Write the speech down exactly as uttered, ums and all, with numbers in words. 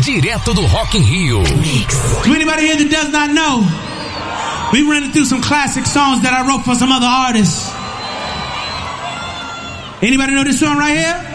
direto do Rock in Rio. To anybody here that does not know, we running through some classic songs that I wrote for some other artists. Anybody know this song right here?